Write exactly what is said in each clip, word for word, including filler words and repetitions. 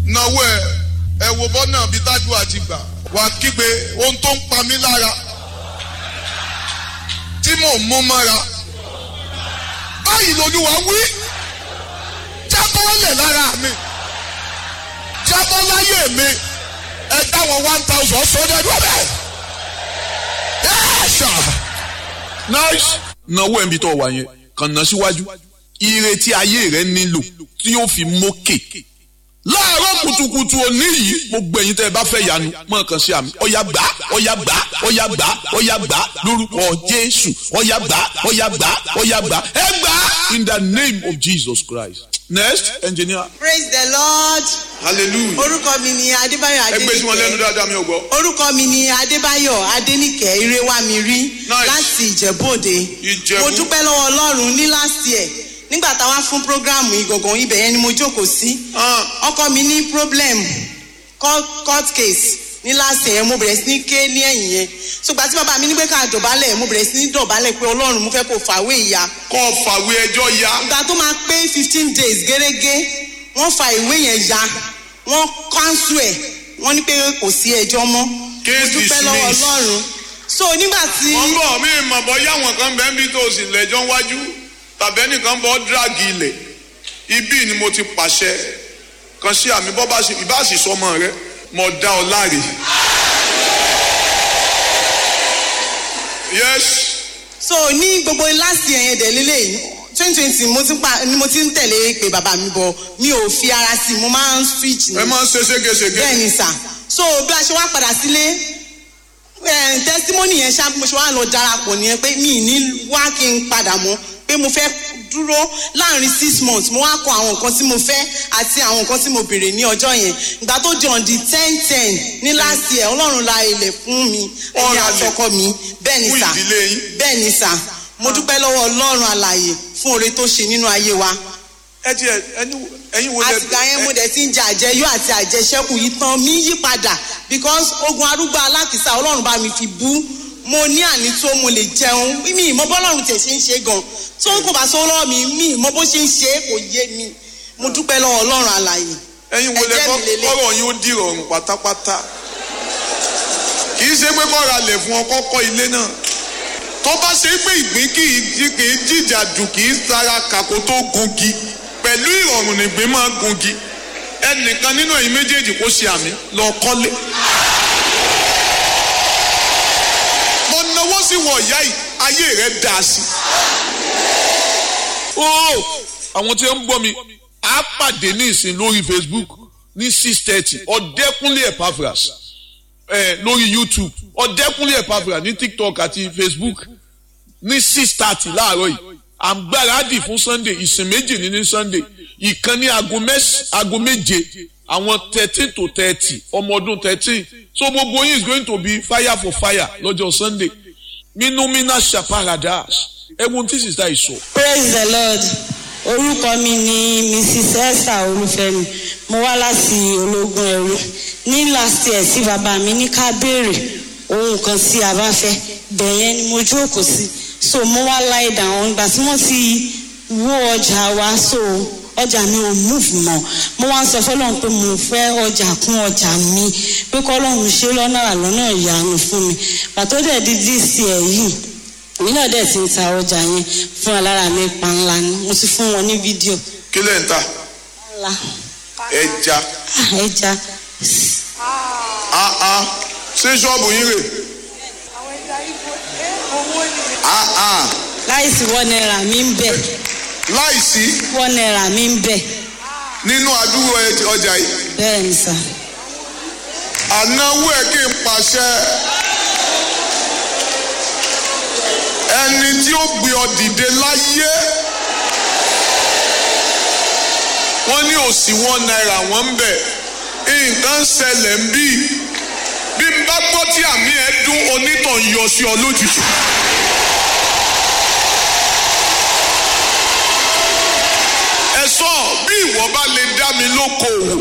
náwó ẹ ẹ wo bọ́nà bíi tájú àti gbà wà kígbe ohun tó ń pa mí lára tí mò ń mú mọ́ra báyìí lolúwa wí jábọ́lẹ̀ lára mi jábọ́ láyé mi ẹ dáwọn one thousand sọ́dọ̀ ẹ̀dúrà bẹ́ẹ̀. yẹ́sà. nice. náwó ẹ̀mí tó wà yẹn kàn ná síwájú ìrètí ayé rẹ nílò tí yóò fi mókè láàárọ̀ kùtùkùtù òní yìí gbogbo ẹ̀yin tẹ́ ẹ bá fẹ́ yanu mọ̀ kàn sí àmì ọ̀yà gbà ọ̀yà gbà ọ̀yà gbà ọ̀yà gbà lórúkọ Jésù ọ̀yà gbà ọ̀yà gbà ọ̀yà gbà ẹ gbà in the name of Jesus Christ. Next, engineer. Praise the Lord. Hallelujah. Orúkọ mi ni Adébáyọ̀ Adéníkẹ́. Ẹgbẹ́ tí wọ́n lẹ́nu dáadáa mi ò gbọ́. Orúkọ mi ni Adébáyọ̀ Adéníkẹ́ Irewamiri láti Ìjẹ̀bú-Òde. Ìjẹ̀bú. Mo dúpẹ́ lọ́wọ́ Ọlọ́run ní last year. Nígbà táwa fún programu ìgọ̀gàn ibẹ̀ yẹn ni mo jókòó sí. Ọkọ mi ní problem court case ní last year mo bẹ̀rẹ̀ sí ní ké ní ẹ̀yìn yẹn. Ṣùgbọ́n tí bàbá mi ní pé ká dọ̀bálẹ̀ mo bẹ̀rẹ̀ sí ní dọ̀bálẹ̀ pé Ọlọ́run mo fẹ́ kó fàwé ìyá. Kọ́ fàwé ẹjọ́ ya. Ìgbà tó máa pé fifteen days gẹ́gẹ́ wọ́n fa ìwé yẹn ya wọ́n cancel ẹ̀ wọ́n ní pé kò sí ẹjọ́ mọ́. Case mo dúpẹ́ lọ́wọ́ Ọlọ́run. So nígbà tí. wọ́n bọ̀ mí mọ̀ bọ́ yáwọn kan bẹ́ẹ̀ bí tó sì lẹ́jọ́ wájú tàbí ẹnìkan bọ́ dírágì ilẹ̀ ibi ni mo ti pàṣẹ kan sí àmì bọ́ bá sì ìbá sì sọmọ rẹ mo dá ọ láre. Yes. So ní gbogbo last year yẹn dẹ̀ lélẹ́yìn twenty twenty mo ti pa ni mo ti ń tẹ̀lé pé bàbá mi bọ̀ mi ò fi ara sí mo máa ń switch ni. ẹ máa ń ṣe ségesège. bẹ́ẹ̀ ni sà so bí a ṣe wá padà sílé testimony yẹn ṣá mo ṣe wá lọ darapọ̀ nìyẹn pé mi ní wá kí n padà mọ́ pé mo fẹ́ dúró láàrin six months mo wá kọ àwọn nǹkan tí mo fẹ́ àti àwọn nǹkan tí mo béèrè ní ọjọ́ yẹn ìgbà tó di on the ten ten ní last year Ọlọ́run la ilẹ̀ fún mi ẹ̀yìn àtọkọ mi bẹ́ẹ̀ ni sà bẹ́ẹ̀ ni sà mo dúpẹ́ lọ́wọ́ Ọlọ́run alààyè fún oore tó ṣe nínú ayé wa. ẹ ti ẹyin wo lẹ. àtìgbà yẹn mo dẹ̀ ti ń jẹ àjẹyó àti àjẹṣẹ́kù yìí tán mi yí padà because ogun arúgbó alákìsà Ọlọ́run bá mi fi bú mo ní àní tó mo lè jẹun mi ìmọ̀ bọ́lọ́run tẹ̀ ṣe ń ṣe gan tó kò bá sọ lọ́wọ́ mi mi ìmọ̀ bó ṣe ń ṣe kò yé mi mo dúpẹ́ lọ́wọ́ Ọlọ́run alààyè. ẹyin wo lẹ kọ́rọ̀ yín ó di ìrọ̀rùn pátápátá kì í ṣe pé kọ́ra lẹ̀ fún ọkọ́ kọ́ ilé náà tó bá ṣe pé ìgbín kì í jíjà dù kì í sara kàkó tó gungi pẹ̀lú ìrọ̀rùn nìgbín máa gungi ẹnìkan nínú ẹ̀yin méjèèjì kó ṣe àmì lọ kọ́lé. mo náwó sí wọ ìyá yìí ayé rẹ̀ dà sí. ó àwọn tí ó ń gbọ́ mi á pàdé ní ìsìn lórí Facebook ní six thirty Ọ̀dẹ́kúnlé Epaphras ẹ lórí YouTube Ọ̀dẹ́kúnlé Epaphras ní TikTok àti Facebook ní six thirty láàárọ̀ yìí à ń gbáradì fún Sunday ìsìn méjì ní ní Sunday ìkan ní aago méje àwọn thirteen to thirty ọmọ ọdún thirteen so gbogbo yín is going to be fire for fire lọ́jọ́ Sunday minumina shaparadas ẹ̀wọ̀n tí sísá yìí sọ. Praise the Lord. Orúkọ mi ni Missus Esther Olúfẹ́mi mo wá láti ológun ẹrú ní last year sí bàbá mi ní ká béèrè ohun kan tí a bá fẹ́ bẹ̀yẹn ni mo jókòó sí so mo wá lie down ìgbà tí wọ́n ti wó ọjà wa so ọjà mi ò move mọ́ mo wá ń sọ fọ́lọ́run pé mo fẹ́ ọjà kún ọjà mi pé kọ́lọ́run ṣe lọ́nà àlọ́nà ìyanu fún mi pàtó dẹ̀ di this year yìí èmi náà dẹ̀ ti ń ta ọjà yẹn fún alára mi pa ńlá ni mo ti fún wọn ní fídíò. kí lẹ̀ ń ta. ńlá. ẹja. ẹja. ah ah ṣé ṣọ́ọ̀bù yín rè. àwọn ẹja ibo owó ni. ah ah. láìsí wọ́n náírà mi ń bẹ̀. láìsí. wọ́n náírà mi ń bẹ̀. nínú àdúgbò ọjà yìí. bẹ́ẹ̀ ni sà. ànáwó ẹ̀ kí n pàṣẹ. ẹni tí ó gbé ọ dìde láyé wọ́n ní òsì wọn náírà wọ́n ń bẹ̀ nǹkan ṣẹlẹ̀ ń bí bí n bá gbọ́ tí àmì ẹ̀ dún onítàn yọ sí ọ lójijì. ẹ sọ bí ìwọ bá lè dá mi lókoòwò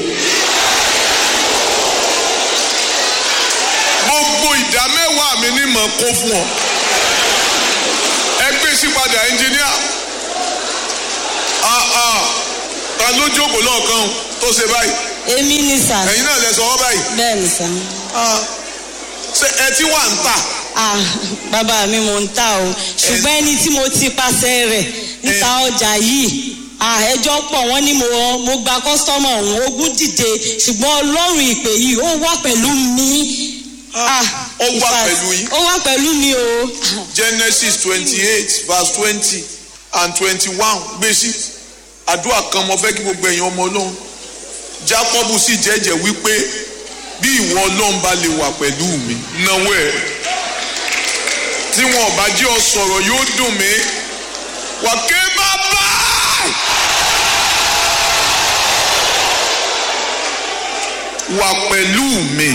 gbogbo ìdá mẹ́wàá mi ní mọ̀ kó fún ọ. Ẹgbẹ́ sí padà ẹnjìníà ta ló jókòó lọ́ọ̀kan tó ṣe báyìí èmi ni sà. ẹ̀yin náà lẹ sọ ọ́ báyìí. bẹ́ẹ̀ ni sà. ṣé ẹ ti wà ń tà. ah bàbá mi mò ń tà o ṣùgbọ́n ẹni tí mo ti pàṣẹ rẹ̀ ń ta ọjà yìí ah ẹjọ́ pọ̀ wọ́n ní mo mo gba kọ́sítọ́mọ̀ ọ̀hún ogún dìde ṣùgbọ́n ọlọ́run ìpè yìí ó wà pẹ̀lú mi. ah ó wà pẹ̀lú yín. ó wà pẹ̀lú mi o. Genesis twenty-eight verse twenty and twenty-one gbèsè àdúrà kan mo fẹ́ kí gbogbo ẹ̀yin ọmọ ọlọ́run Jacob sì jẹ́jẹ́ wípé bí ìwọ ọlọ́run bá lè wà pẹ̀lú mi náwó ẹ̀ tí wọn ò bá jẹ́ ọ sọ̀rọ̀ yóò dùn mí wà ké bàbá. wà pẹ̀lú mi.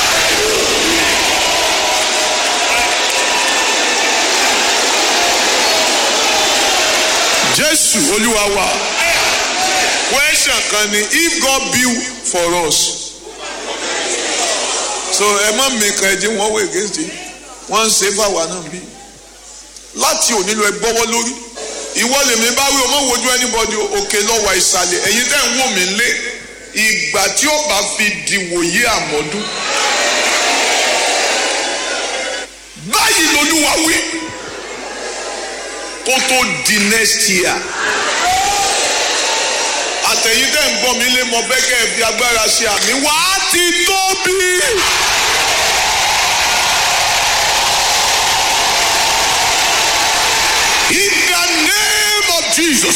Jésù Olúwa wa. Question kan ni if God build for us. So ẹ má mìkan ẹ jẹ́ wọ́n wé against it. Wọ́n ń ṣe fáwa náà bí. Láti òní lọ ẹ gbọ́wọ́ lórí. Ìwọ lèmi bá wí o má wojú anybody òkè lọ́wọ́ ìsàlẹ̀. Ẹ̀yin tẹ́ ń wò mí lé. Ìgbà tí ó bá fi dìwòye àmọ́dún. Báyìí l'Olúwa wí. Kó tó di next year. Àtẹ̀yìn tẹ́ ń gbọ́ mi lé mọ fẹ́ kẹ́ ẹ fi agbára ṣe àmì wá ti tóbi. In the name of Jesus.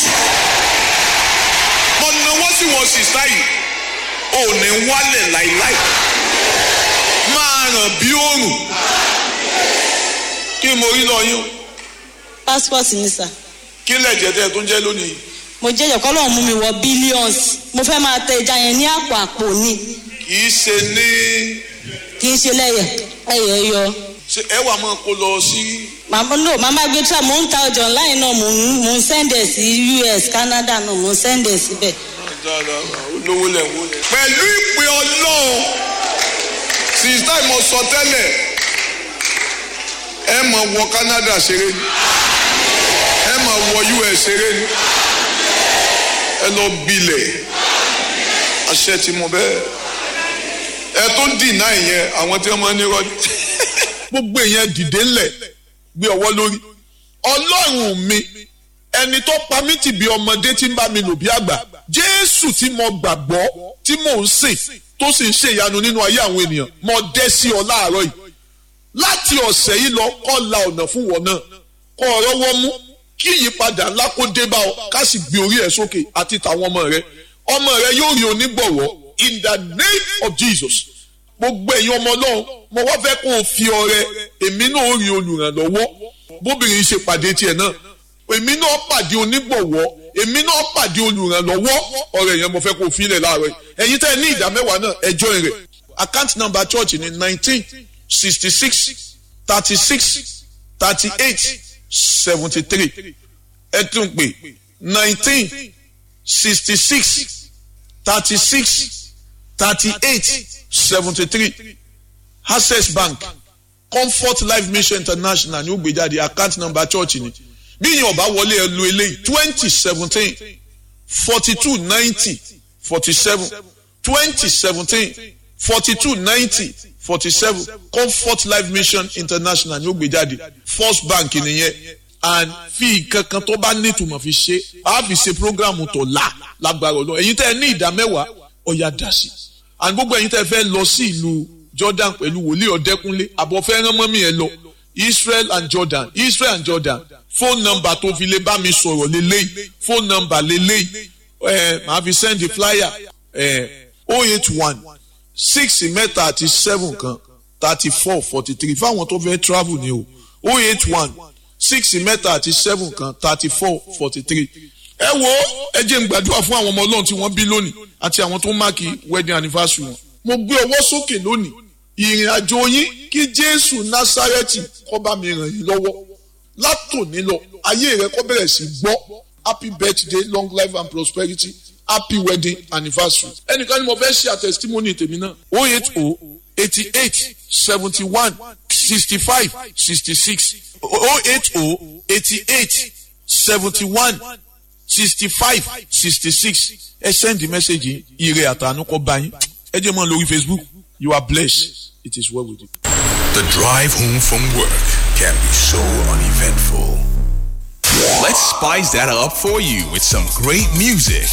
Mo náwó sí wọn sì sáyì. Ò ní wálẹ̀ láìláì. Máa ràn bí òòrùn. Kí mo rí lọ yín? passport ni sà. Kí lẹ̀jẹ̀ tẹ́ ẹ tó ń jẹ́ lónìí? mo jẹ́jọ́ kọ́ lọ́run mú mi wọ billions mo fẹ́ máa tẹ ẹja yẹn ní àpò àpò ni. Kì í ṣe ní. kì í ṣe lẹ́yẹ̀ ẹ̀yẹ̀ yọ. Ṣé ẹ wà máa kó lọ sí. màmá no màmá gbé tra mò ń ta ọjà online náà mò ń mò ń sẹ́ndẹ̀ sí U S Canada náà mò ń sẹ́ndẹ̀ síbẹ̀. olówó lẹ̀ wó lẹ̀. pẹ̀lú ìpè ọlọ́run sísá ìmọ̀ sọ tẹ́lẹ̀ ẹ máa wọ Canada ṣeré ni ẹ máa wọ U S ṣeré ni ẹ lọ bilẹ̀ àṣẹ tí mo bẹ́ẹ̀ ẹ tó ń dìnnà ìyẹn àwọn tí wọ́n máa ń ní rọ́ọ̀dì. gbogbo èèyàn dìde ńlẹ̀ gbé ọwọ́ lórí ọlọ́run mi ẹni tó pa mí tì bí ọmọdé tí ń bá mi lò bí àgbà Jésù tí mo gbàgbọ́ tí mò ń sìn tó sì ń ṣe ìyanu nínú ayé àwọn ènìyàn mo dé sí ọ láàárọ̀ yìí láti ọ̀sẹ̀ yìí lọ kó la ọ̀nà fún wọn náà kó ọ̀rọ̀ wọ́n mú kí ìyípadà ńlá kó dé bá ọ ká sì gbé orí ẹ̀ sókè àti tàwọn ọmọ rẹ ọmọ rẹ yóò rí onígbọ̀wọ́ in the name of Jesus gbogbo ẹ̀yin ọmọ náà mo wá fẹ́ kó o fi ọrẹ èmi náà rí olùrànlọ́wọ́ bóbìnrin ṣe pàdé tiẹ̀ náà èmi náà pàdé onígbọ̀wọ́ èmi náà pàdé olùrànlọ́wọ́ ọ̀rẹ́ yẹn mo fẹ́ kó o fi ilẹ̀ láàárọ̀ ẹ̀yin tẹ́ ẹ ní ìdá mẹ́wàá náà ẹjọ́ rẹ̀ account number church ní nineteen sixty six thirty six thirty eight seventy three ẹ tún pè nineteen sixty six thirty six thirty eight seventy three Access Bank Comfort Life Mission International ní ó gbé jáde account number church ni bí yín ọba wọlé ẹ lo eléyìí twenty seventeen forty two ninety forty seven twenty seventeen forty two ninety forty seven Comfort Life Mission International ní ó gbé jáde First Bank nìyẹn and fi kankan tó bá nítumọ̀ fi ṣe á fi ṣe programu tó la lágbára Ọlọ́run ẹ̀yin tẹ́ ẹ ní ìdá mẹ́wàá ọ̀yà dá sí and gbogbo ẹ̀yin tẹ́ ẹ fẹ́ lọ sí ìlú Jordan pẹ̀lú wòlíì Ọ̀dẹ́kúnlé àbọ̀ fẹ́ rán mọ́mí ẹ lọ Israel and Jordan Israel and Jordan phone number tó fi lè bá mi sọ̀rọ̀ lélẹ́yìí phone number lélẹ́yìí ẹ̀ máa fi send the flyer ẹ̀ oh eight one six mẹ́ta àti seven kan thirty four forty three fáwọn tó fẹ́ travel ni o oh eight one six mẹ́ta àti seven kan thirty four forty three ẹ wo ẹ jẹ́ n gbàdúrà fún àwọn ọmọ Ọlọ́run tí wọ́n bí lónìí àti àwọn tó máàkì wedding anniversary wọn mo gbé ọwọ́ sókè lónìí ìrìn àjò yín kí Jésù Násárẹ́tì kó bá mi ràn yín lọ́wọ́ látòní lọ ayé rẹ kó bẹ̀rẹ̀ sí gbọ́ happy birthday long life and prosperity happy wedding anniversary ẹnìkan ni mo fẹ́ ṣe àtẹ̀sítímọ́nì tèmi náà oh eight oh eighty eight seventy one sixty five sixty six oh eight oh eighty eight seventy one sixty five sixty six ẹ send the message ire àtàánú kọ bá yín ẹ jẹ́ mọ́ lórí Facebook. You are blessed. It is well with you. The drive home from work can be so uneventful. Let's spice that up for you with some great music,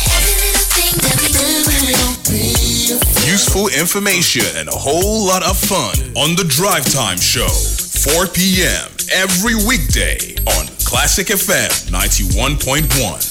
useful information, and a whole lot of fun on the Drive Time Show, four p.m. every weekday on Classic F M ninety-one point one.